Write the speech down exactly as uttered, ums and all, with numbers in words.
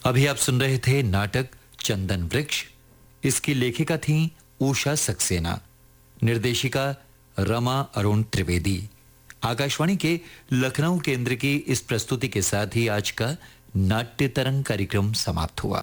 अभी आप सुन रहे थे नाटक चंदन वृक्ष। इसकी लेखिका थी उषा सक्सेना, निर्देशिका रमा अरुण त्रिवेदी। आकाशवाणी के लखनऊ केंद्र की इस प्रस्तुति के साथ ही आज का नाट्य तरंग कार्यक्रम समाप्त हुआ।